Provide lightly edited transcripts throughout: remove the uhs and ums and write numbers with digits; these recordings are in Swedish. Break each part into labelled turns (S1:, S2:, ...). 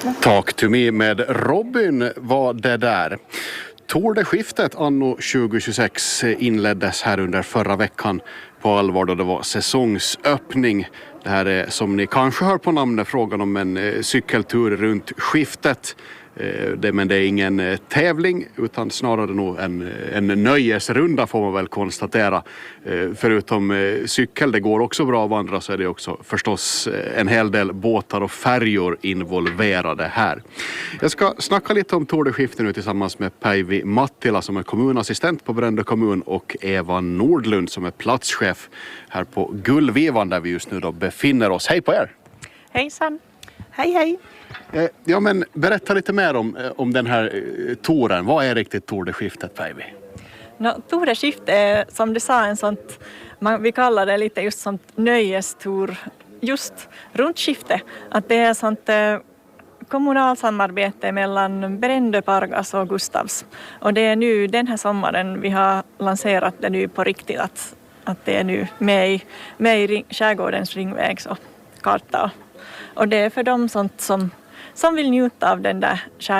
S1: Talk to me med Robin var det där. Tour-de-skiftet anno 2026 inleddes här under förra veckan på allvar då det var säsongsöppning. Det här är, som ni kanske hör på namnet, frågan om en cykeltur runt skiftet. Men det är ingen tävling utan snarare nog en nöjesrunda får man väl konstatera. Förutom cykel, det går också bra att vandra, så är det också förstås en hel del båtar och färjor involverade här. Jag ska snacka lite om Tour-de-skiftet nu tillsammans med Päivi Mattila som är kommunassistent på Brändö kommun och Eva Nordlund som är platschef här på Gullvivan där vi just nu då befinner oss. Hej på er!
S2: Hejsan! Hej hej!
S1: Ja, men berätta lite mer om den här touren. Vad är riktigt Tour-de-skiftet, Päivi?
S2: Tour-de-skiftet är, som du sa, en sånt, vi kallar det lite just sånt nöjestur just runt skiftet. Att det är sånt kommunalsamarbete mellan Brändö, Pargas och Gustavs. Och det är nu den här sommaren vi har lanserat det nu på riktigt, att det är nu med i skärgårdens ringvägs och karta. Och det är för dem sånt som vill njuta av den där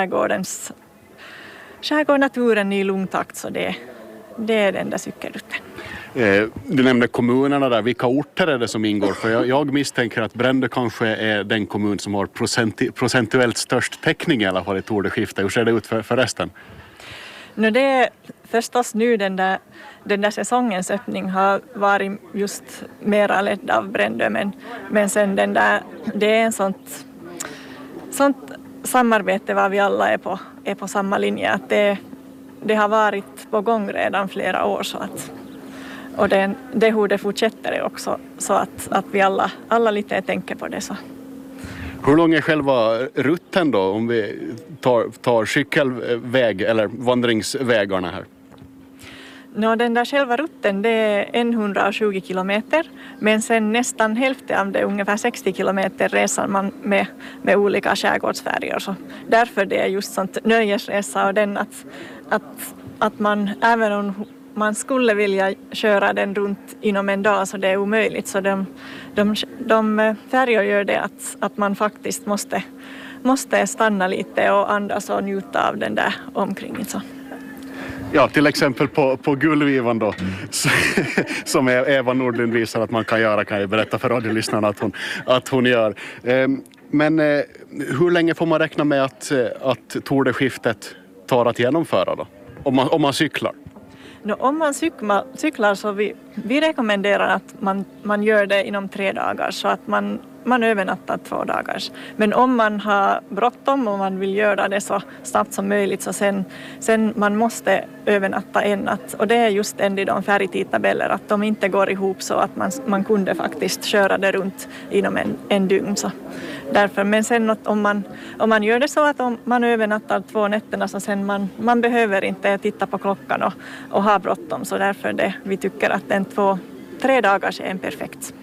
S2: skärgårdnaturen i lugn takt, så det är den där cykelrutten.
S1: Du nämnde kommunerna där. Vilka orter är det som ingår? För jag misstänker att Brändö kanske är den kommun som har procentuellt störst täckning i alla fall i Tour-de-skiftet. Hur ser det ut för resten?
S2: Det är förstås nu den där säsongens öppning har varit just mera ledd av Brändö, men sen det är en sånt samarbete var vi alla är på samma linje, att det har varit på gång redan flera år, så att, och det hur det fortsätter också, så att vi alla lite tänker på det så.
S1: Hur lång är själva rutten då, om vi tar cykelväg eller vandringsvägarna här?
S2: Den där själva rutten det är 120 kilometer, men sen nästan hälften av det, ungefär 60 kilometer, reser man med olika skärgårdsfärjor. Så därför det är just sånt nöjesresa, och den att man, även om man skulle vilja köra den runt inom en dag, så det är omöjligt. Så de färjor gör det att man faktiskt måste stanna lite och andas och njuta av den där omkring. Så.
S1: Ja, till exempel på Gullvivan då, som Eva Nordlund visar att man kan göra, kan jag berätta för radiolyssnarna att hon gör. Men hur länge får man räkna med att Tour-de-skiftet tar att genomföra då? Om man cyklar?
S2: Om man cyklar så vi rekommenderar att man gör det inom 3 dagar, så att man övernattar 2 dagar. Men om man har bråttom och man vill göra det så snabbt som möjligt, så sen man måste övernatta en natt. Och det är just i de färgtidtabeller, att de inte går ihop, så att man kunde faktiskt köra det runt inom en dygn. Så därför, men sen om man gör det så att om man övernattar 2 nätterna, så sen man behöver inte titta på klockan och ha bråttom. Så därför vi tycker att 2-3 dagar är en perfekt.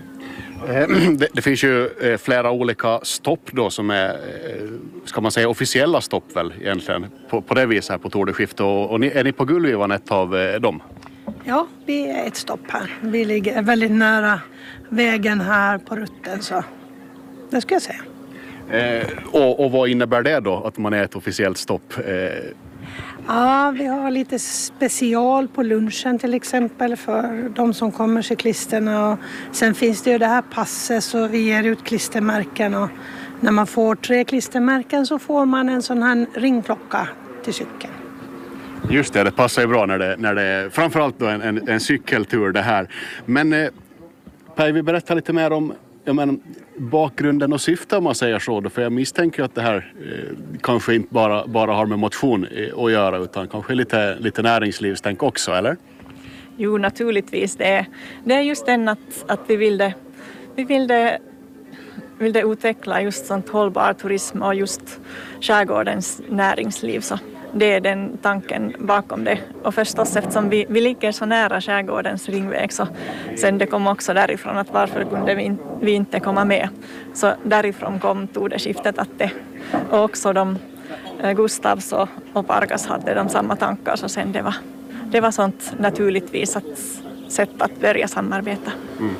S1: Det finns ju flera olika stopp då som är, ska man säga, officiella stopp väl egentligen på det viset här på Tour-de-skiftet, och är ni på Gullvivan ett av dem?
S3: Ja, vi är ett stopp här. Vi ligger väldigt nära vägen här på rutten, så det ska jag säga.
S1: Och vad innebär det då, att man är ett officiellt stopp?
S3: Ja, vi har lite special på lunchen till exempel för de som kommer, cyklisterna. Och sen finns det ju det här passet, så vi ger ut klistermärken, och när man får 3 klistermärken så får man en sån här ringklocka till cykeln.
S1: Just det passar ju bra när det är framförallt då en cykeltur det här. Men Päivi, berätta lite mer om bakgrunden och syftet, om man säger så då, för jag misstänker att det här kanske inte bara har med motion att göra, utan kanske lite näringslivstänk också, eller?
S2: Jo, naturligtvis. Det är just den att vi vill det utveckla just sånt hållbar turism och just skärgårdens näringsliv, så det är den tanken bakom det. Och förstås, eftersom vi ligger så nära skärgårdens ringväg, så sen det kom också därifrån att varför kunde vi inte komma med. Så därifrån kom Tour-de-skiftet, och också Gustavs och Pargas hade de samma tankar, så sen det var sånt naturligtvis sätt att börja samarbeta.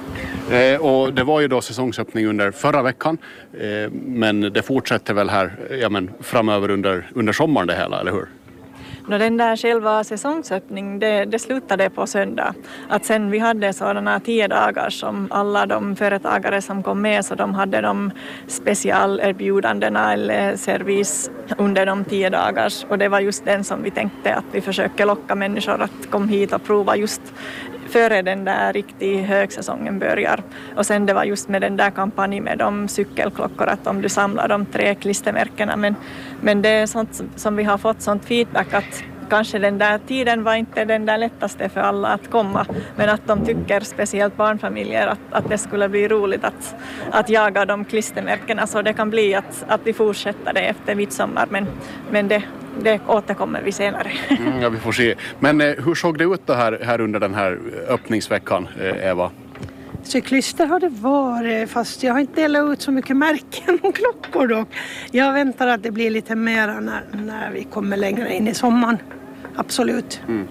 S1: Och det var ju då säsongsöppning under förra veckan, men det fortsätter väl här framöver under sommaren det hela, eller hur?
S2: Den där själva säsongsöppning, det slutade på söndag. Att sen vi hade sådana 10 dagar som alla de företagare som kom med, så de hade de specialerbjudandena eller service under de 10 dagar. Och det var just den som vi tänkte att vi försöker locka människor att komma hit och prova just före den där riktigt högsäsongen börjar. Och sen det var just med den där kampanjen med de cykelklockor, att om du samlar de 3 klistermärkena. Men det är sånt som vi har fått sånt feedback att kanske den där tiden var inte den där lättaste för alla att komma, men att de tycker, speciellt barnfamiljer, att det skulle bli roligt att jaga de klistermärkena, så det kan bli att vi fortsätter det efter midsommar, men det återkommer vi senare.
S1: Ja, vi får se. Men hur såg det ut här under den här öppningsveckan, Eva?
S3: Cyklister har det varit, fast jag har inte delat ut så mycket märken och klockor dock. Jag väntar att det blir lite mer när vi kommer längre in i sommaren. Absolut. Mm.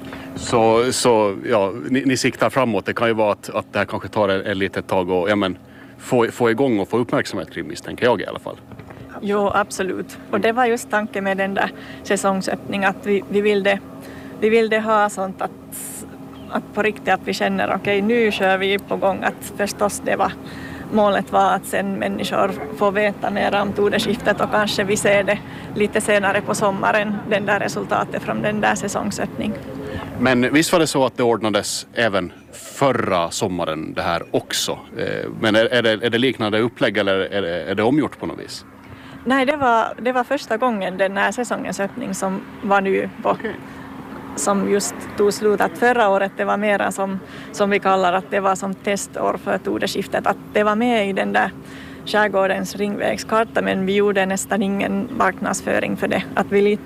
S1: Så ja, ni siktar framåt. Det kan ju vara att det här kanske tar ett litet tag och få igång och få uppmärksamhet kring, misstänker jag i alla fall.
S2: Jo, absolut. Och det var just tanken med den där säsongsöppningen, att vi ville ha sånt att på riktigt att vi känner okej, nu kör vi på gång. Att förstås målet var att sen människor får veta mer om Tordeskiftet, och kanske vi ser det lite senare på sommaren, den där resultatet från den där säsongsöppningen.
S1: Men visst var det så att det ordnades även förra sommaren det här också? Men är det liknande upplägg eller är det omgjort på något vis?
S2: Nej, det var första gången den här säsongens öppning som var nu på... Okay. Som just tog slut. Att förra året det var mera som vi kallar att det var som testår för Tordeskiftet. Att det var med i den där skärgårdens ringvägskarta, men vi gjorde nästan ingen marknadsföring för det. Att vi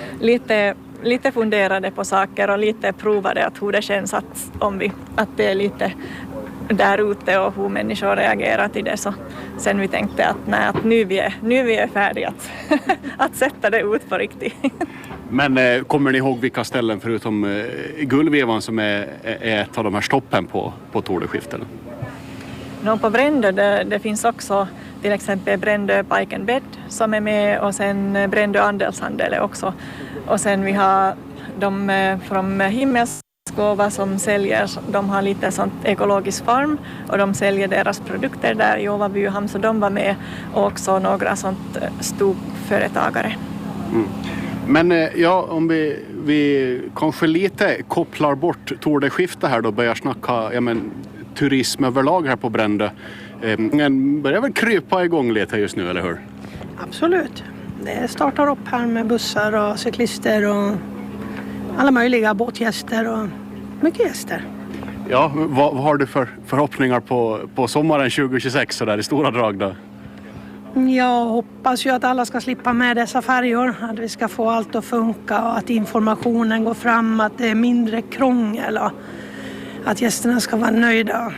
S2: lite funderade på saker och lite provade att hur det känns att det är lite där ute och hur människor reagerar till det. Så sen vi tänkte att nu vi är färdiga att sätta det ut på riktigt.
S1: Men kommer ni ihåg vilka ställen förutom Gullvevan som är ett av de här stoppen på Tordeskiftet?
S2: På Brändö det finns också till exempel Brändö Bike and Bed som är med, och sen Brändö Andelshandel också. Och sen vi har de från Himmelsgåva som säljer, de har lite sånt ekologisk farm och de säljer deras produkter där i Åvabyhamn, så de var med, och också några sånt storföretagare. Mm.
S1: Men om vi kanske lite kopplar bort Tordeskiftet här då, börjar snacka turism överlag här på Brändö. Börjar väl krypa igång lite just nu, eller hur?
S3: Absolut. Det startar upp här med bussar och cyklister och alla möjliga båtgäster och mycket gäster.
S1: Ja, vad har du för förhoppningar på sommaren 2026 så där i stora drag då?
S3: Jag hoppas ju att alla ska slippa med dessa färjor, att vi ska få allt att funka och att informationen går fram, att det är mindre krångel och att gästerna ska vara nöjda.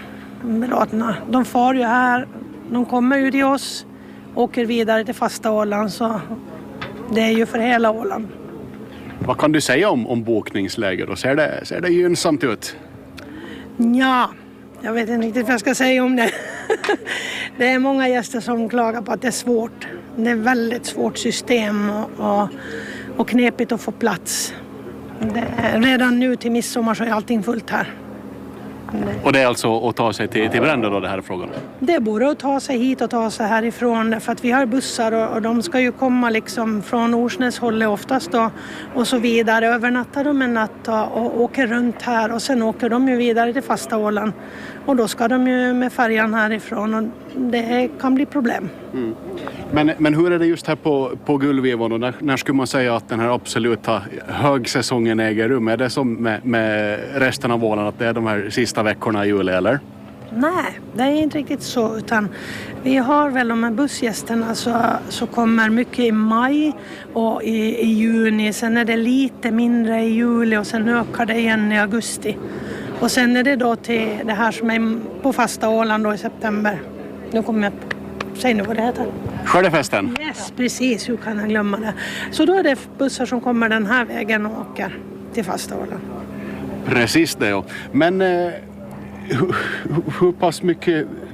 S3: De far ju här, de kommer ju till oss, åker vidare till fasta Åland, så det är ju för hela Åland.
S1: Vad kan du säga om bokningsläget då? Ser det gynnsamt ut?
S3: Ja, jag vet inte riktigt vad jag ska säga om det. Det är många gäster som klagar på att det är svårt. Det är väldigt svårt system och knepigt att få plats. Redan nu till midsommar så är allting fullt här.
S1: Och det är alltså att ta sig till Brändö då, det här är frågan? Det
S3: är både att ta sig hit och ta sig härifrån, för att vi har bussar och de ska ju komma liksom från Orsnäshållet oftast då, och så vidare. Övernattar de en natt och åker runt här, och sen åker de ju vidare till fasta Åland, och då ska de ju med färjan härifrån, och det kan bli problem.
S1: Mm. Men hur är det just här på Gullvevan, och när skulle man säga att den här absoluta högsäsongen äger rum? Är det som med resten av Åland, att det är de här sista veckorna i juli, eller?
S3: Nej, det är inte riktigt så, utan vi har väl de här bussgästerna så kommer mycket i maj och i juni, sen är det lite mindre i juli och sen ökar det igen i augusti. Och sen är det då till det här som är på fasta Åland då i september. Nu kommer jag säg nu vad det heter.
S1: Skördefesten?
S3: Yes, precis. Hur kan jag glömma det? Så då är det bussar som kommer den här vägen och åker till fasta Åland.
S1: Precis det, ja. Men hur pass mycket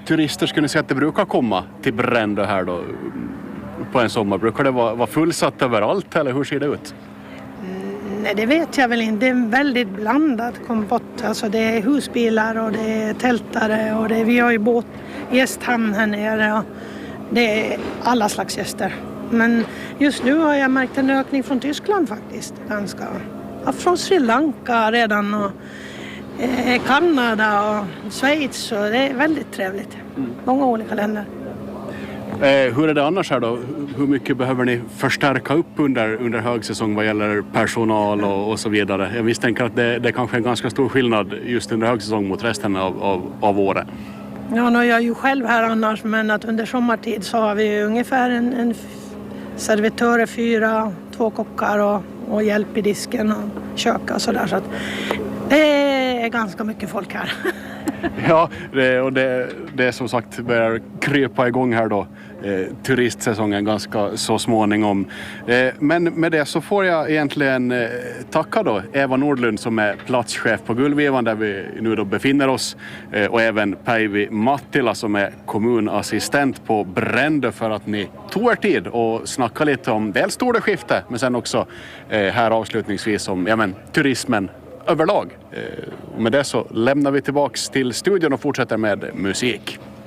S1: turister skulle ni säga att det brukar komma till Brändö här då på en sommar? Brukar det vara fullsatt överallt eller hur ser det ut?
S3: Nej, det vet jag väl inte. Det är en väldigt blandad kompott. Alltså det är husbilar och det är tältare och vi har ju gästhamn här nere. Och det är alla slags gäster. Men just nu har jag märkt en ökning från Tyskland faktiskt. Ganska. Ja, från Sri Lanka redan och Kanada och Schweiz. Och det är väldigt trevligt. Många olika länder.
S1: Hur är det annars här då? Hur mycket behöver ni förstärka upp under högsäsong vad gäller personal och så vidare? Jag misstänker att det kanske är en ganska stor skillnad just under högsäsong mot resten av året.
S3: Ja, nu är jag ju själv här annars, men att under sommartid så har vi ungefär en servitörer, 4, 2 kockar och hjälp i disken och kök och sådär. Så att det är ganska mycket folk här.
S1: Ja, det är som sagt börjar krypa igång här då. Turistsäsongen ganska så småningom. Men med det så får jag egentligen tacka då Eva Nordlund som är platschef på Gullvivan där vi nu då befinner oss och även Päivi Mattila som är kommunassistent på Brändö för att ni tog er tid och snacka lite om dels Tordeskifte men sen också här avslutningsvis om turismen överlag. Med det så lämnar vi tillbaks till studion och fortsätter med musik.